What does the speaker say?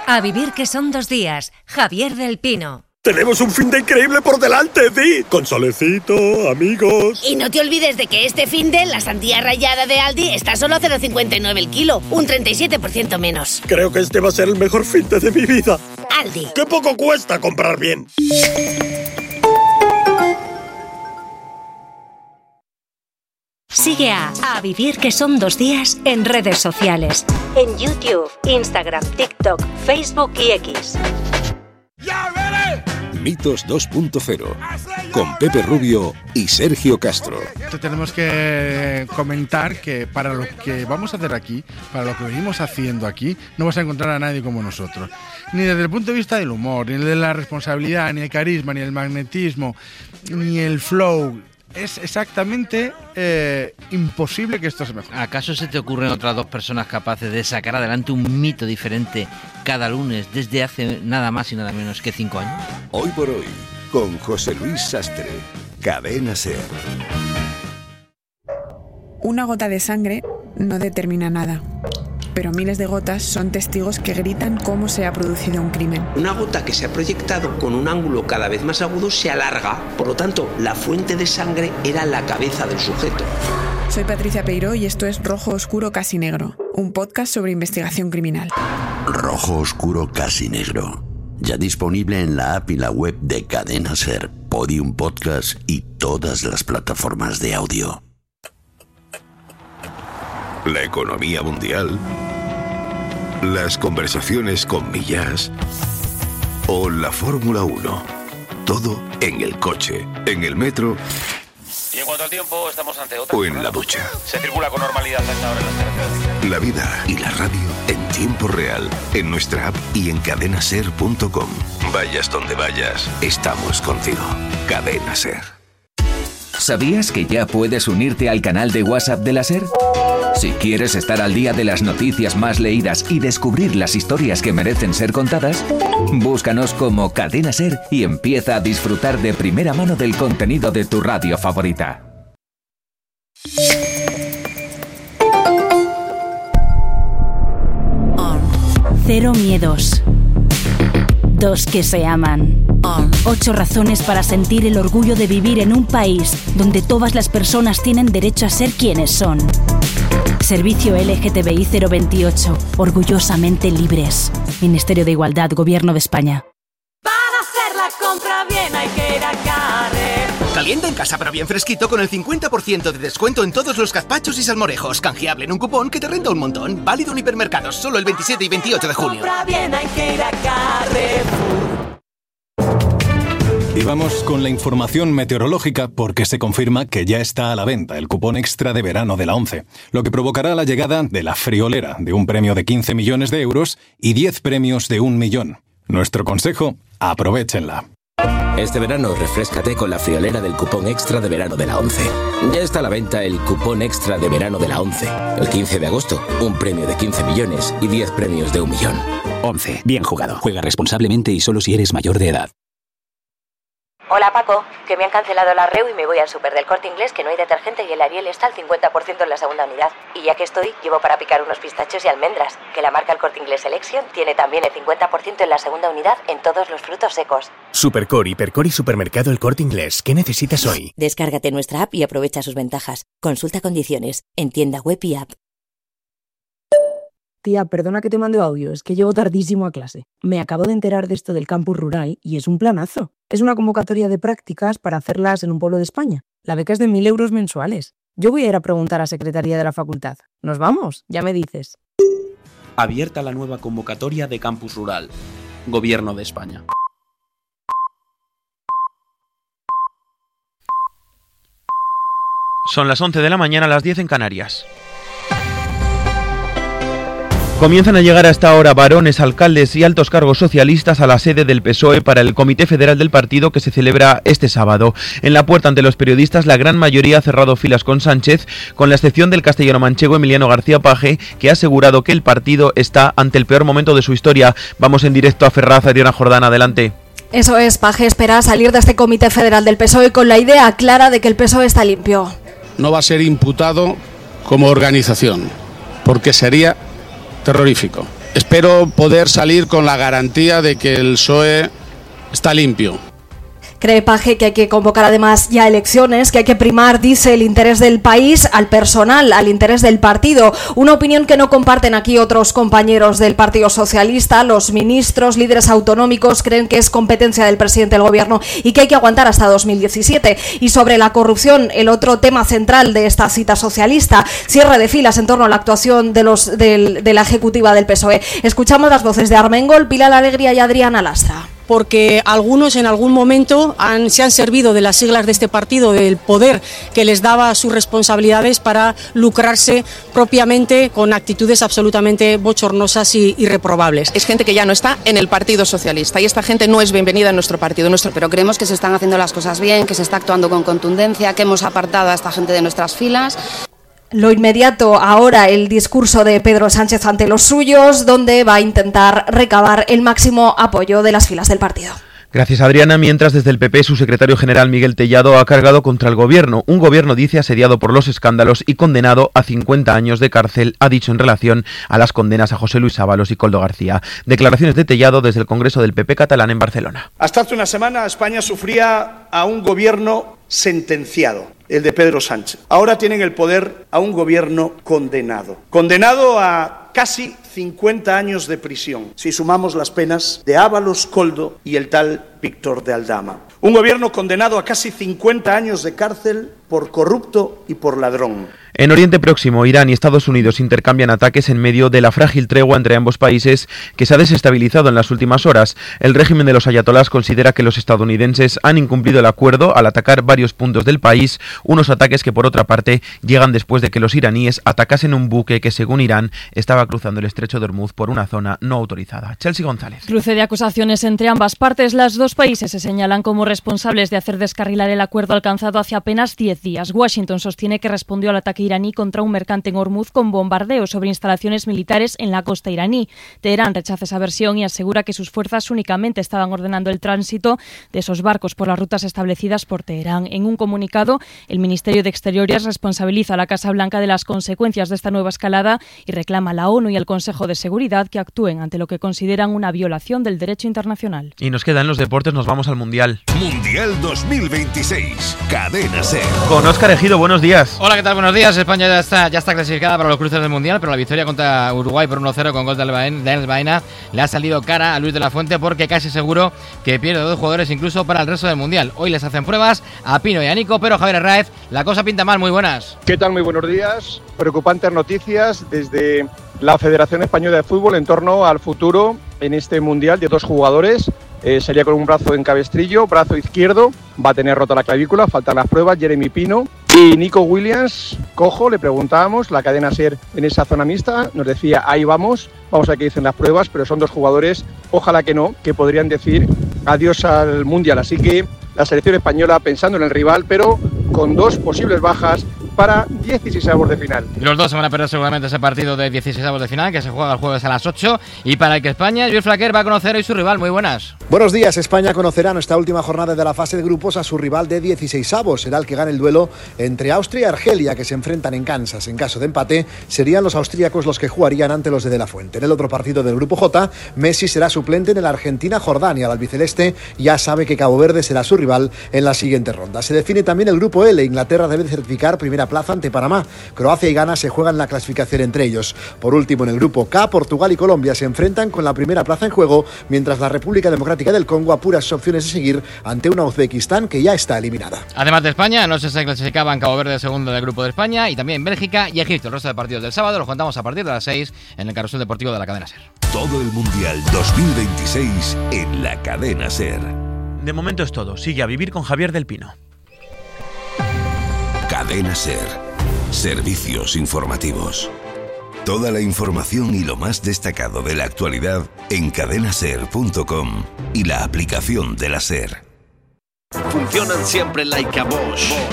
A vivir que son 2 días. Javier del Pino. Tenemos un fin de increíble por delante, Di. Con solecito, amigos. Y no te olvides de que este fin de la sandía rallada de Aldi está solo a 0,59 el kilo, un 37% menos. Creo que este va a ser el mejor fin de mi vida. Aldi. ¡Qué poco cuesta comprar bien! Sigue a Vivir que son 2 días en redes sociales. En YouTube, Instagram, TikTok, Facebook y X. Mitos 2.0 con Pepe Rubio y Sergio Castro. Te tenemos que comentar que para lo que vamos a hacer aquí, para lo que venimos haciendo aquí, no vas a encontrar a nadie como nosotros. Ni desde el punto de vista del humor, ni de la responsabilidad, ni el carisma, ni el magnetismo, ni el flow. Es exactamente imposible que esto se mejore. ¿Acaso se te ocurren otras 2 personas capaces de sacar adelante un mito diferente cada lunes desde hace nada más y nada menos que 5 años? Hoy por hoy, con José Luis Sastre, Cadena SER. Una gota de sangre no determina nada, pero miles de gotas son testigos que gritan cómo se ha producido un crimen. Una gota que se ha proyectado con un ángulo cada vez más agudo se alarga, por lo tanto, la fuente de sangre era la cabeza del sujeto. Soy Patricia Peiró y esto es Rojo Oscuro Casi Negro, un podcast sobre investigación criminal. Rojo Oscuro Casi Negro, ya disponible en la app y la web de Cadena SER, Podium Podcast y todas las plataformas de audio. La economía mundial, las conversaciones con Millás o la Fórmula 1. Todo en el coche, en el metro. Y en cuanto al tiempo, estamos ante otra. O en la ducha. Se circula con normalidad hasta ahora en las carreteras. La vida y la radio en tiempo real, en nuestra app y en cadenaser.com. Vayas donde vayas, estamos contigo. Cadena SER. ¿Sabías que ya puedes unirte al canal de WhatsApp de la SER? Si quieres estar al día de las noticias más leídas y descubrir las historias que merecen ser contadas, búscanos como Cadena SER y empieza a disfrutar de primera mano del contenido de tu radio favorita. Cero miedos. 2 que se aman. 8 razones para sentir el orgullo de vivir en un país donde todas las personas tienen derecho a ser quienes son. Servicio LGTBI 028. Orgullosamente libres. Ministerio de Igualdad, Gobierno de España. Para hacer la compra bien hay que ir a Carrefour. Caliente en casa pero bien fresquito con el 50% de descuento en todos los gazpachos y salmorejos. Canjeable en un cupón que te renta un montón. Válido en hipermercados solo el 27 y 28 de junio. Compra bien hay que ir a Carrefour. Y vamos con la información meteorológica porque se confirma que ya está a la venta el cupón extra de verano de la ONCE, lo que provocará la llegada de la friolera de un premio de 15 millones de euros y 10 premios de 1 millón. Nuestro consejo, aprovéchenla. Este verano refréscate con la friolera del cupón extra de verano de la ONCE. Ya está a la venta el cupón extra de verano de la ONCE. El 15 de agosto, un premio de 15 millones y 10 premios de 1 millón. ONCE, bien jugado. Juega responsablemente y solo si eres mayor de edad. Hola Paco, que me han cancelado la REU y me voy al súper del Corte Inglés, que no hay detergente y el Ariel está al 50% en la segunda unidad. Y ya que estoy, llevo para picar unos pistachos y almendras, que la marca El Corte Inglés Selection tiene también el 50% en la segunda unidad en todos los frutos secos. Supercor, Hipercor y Supermercado El Corte Inglés. ¿Qué necesitas hoy? Descárgate nuestra app y aprovecha sus ventajas. Consulta condiciones en tienda web y app. Tía, perdona que te mande audio, es que llego tardísimo a clase. Me acabo de enterar de esto del campus rural y es un planazo. Es una convocatoria de prácticas para hacerlas en un pueblo de España. La beca es de 1.000 euros mensuales. Yo voy a ir a preguntar a Secretaría de la Facultad. ¿Nos vamos? Ya me dices. Abierta la nueva convocatoria de campus rural. Gobierno de España. Son las 11 de la mañana, las 10 en Canarias. Comienzan a llegar a esta hora varones, alcaldes y altos cargos socialistas a la sede del PSOE para el Comité Federal del Partido que se celebra este sábado. En la puerta ante los periodistas la gran mayoría ha cerrado filas con Sánchez, con la excepción del castellano-manchego Emiliano García Paje, que ha asegurado que el partido está ante el peor momento de su historia. Vamos en directo a Ferraz, Adriana Jordán, adelante. Eso es, Paje espera salir de este Comité Federal del PSOE con la idea clara de que el PSOE está limpio. No va a ser imputado como organización, porque sería terrorífico. espero poder salir con la garantía de que el PSOE está limpio. Cree Page que hay que convocar además ya elecciones, que hay que primar, dice, el interés del país al personal, al interés del partido. Una opinión que no comparten aquí otros compañeros del Partido Socialista. Los ministros, líderes autonómicos creen que es competencia del presidente del gobierno y que hay que aguantar hasta 2017. Y sobre la corrupción, el otro tema central de esta cita socialista, cierre de filas en torno a la actuación de la ejecutiva del PSOE. Escuchamos las voces de Armengol, Pilar Alegría y Adriana Lastra. Porque algunos en algún momento se han servido de las siglas de este partido, del poder que les daba sus responsabilidades para lucrarse propiamente con actitudes absolutamente bochornosas y reprobables. Es gente que ya no está en el Partido Socialista y esta gente no es bienvenida en nuestro partido. Pero creemos que se están haciendo las cosas bien, que se está actuando con contundencia, que hemos apartado a esta gente de nuestras filas. Lo inmediato ahora, el discurso de Pedro Sánchez ante los suyos, donde va a intentar recabar el máximo apoyo de las filas del partido. Gracias, Adriana. Mientras, desde el PP, su secretario general Miguel Tellado ha cargado contra el gobierno. Un gobierno, dice, asediado por los escándalos y condenado a 50 años de cárcel, ha dicho en relación a las condenas a José Luis Ábalos y Koldo García. Declaraciones de Tellado desde el Congreso del PP catalán en Barcelona. Hasta hace una semana España sufría a un gobierno sentenciado, el de Pedro Sánchez. Ahora tienen el poder a un gobierno condenado. Condenado a casi 50 años de prisión, si sumamos las penas de Ábalos, Koldo y el tal Víctor de Aldama. Un gobierno condenado a casi 50 años de cárcel por corrupto y por ladrón. En Oriente Próximo, Irán y Estados Unidos intercambian ataques en medio de la frágil tregua entre ambos países que se ha desestabilizado en las últimas horas. El régimen de los ayatolás considera que los estadounidenses han incumplido el acuerdo al atacar varios puntos del país, unos ataques que por otra parte llegan después de que los iraníes atacasen un buque que, según Irán, estaba cruzando el estrecho de Hormuz por una zona no autorizada. Chelsea González. Cruce de acusaciones entre ambas partes. Los dos países se señalan como responsables de hacer descarrilar el acuerdo alcanzado hace apenas 10 días. Washington sostiene que respondió al ataque iraní contra un mercante en Hormuz con bombardeos sobre instalaciones militares en la costa iraní. Teherán rechaza esa versión y asegura que sus fuerzas únicamente estaban ordenando el tránsito de esos barcos por las rutas establecidas por Teherán. En un comunicado, el Ministerio de Exteriores responsabiliza a la Casa Blanca de las consecuencias de esta nueva escalada y reclama a la ONU y al Consejo de Seguridad que actúen ante lo que consideran una violación del derecho internacional. Y nos quedan los deportes, nos vamos al Mundial. Mundial 2026, Cadena SER. Con Óscar Ejido, buenos días. Hola, ¿qué tal? Buenos días. España ya está clasificada para los cruces del Mundial, pero la victoria contra Uruguay por 1-0 con gol de El Baena le ha salido cara a Luis de la Fuente porque casi seguro que pierde 2 jugadores incluso para el resto del Mundial. Hoy les hacen pruebas a Pino y a Nico, pero Javier Herráez, la cosa pinta mal. Muy buenas. ¿Qué tal? Muy buenos días. Preocupantes noticias desde la Federación Española de Fútbol en torno al futuro en este Mundial de 2 jugadores. Sería con un brazo en cabestrillo, brazo izquierdo, va a tener rota la clavícula, faltan las pruebas, Jeremy Pino. Y Nico Williams, cojo, le preguntábamos, la cadena SER en esa zona mixta, nos decía, ahí vamos a ver qué dicen las pruebas, pero son 2 jugadores, ojalá que no, que podrían decir adiós al Mundial. Así que la selección española pensando en el rival, pero con 2 posibles bajas para 16avos de final. Los dos se van a perder seguramente ese partido de 16avos de final, que se juega el jueves a las 8, y para el que España, Luis Flaquer va a conocer hoy su rival. Muy buenas. Buenos días. España conocerá en esta última jornada de la fase de grupos a su rival de 16avos. Será el que gane el duelo entre Austria y Argelia, que se enfrentan en Kansas. En caso de empate, serían los austríacos los que jugarían ante los de la Fuente. En el otro partido del grupo J, Messi será suplente en el Argentina-Jordania. El albiceleste ya sabe que Cabo Verde será su rival en la siguiente ronda. Se define también el grupo L. Inglaterra debe certificar primera plaza ante Panamá. Croacia y Ghana se juegan la clasificación entre ellos. Por último, en el grupo K, Portugal y Colombia se enfrentan con la primera plaza en juego, mientras la República Democrática del Congo apura sus opciones de seguir ante una Uzbekistán que ya está eliminada. Además de España, anoche se clasificaban Cabo Verde segundo del grupo de España y también Bélgica y Egipto. El resto de partidos del sábado los contamos a partir de las 6 en el Carrusel Deportivo de la cadena SER. Todo el Mundial 2026 en la cadena SER. De momento es todo. Sigue a vivir con Javier del Pino. Cadena SER. Servicios informativos. Toda la información y lo más destacado de la actualidad en cadenaser.com y la aplicación de la SER. Funcionan siempre like a Bosch.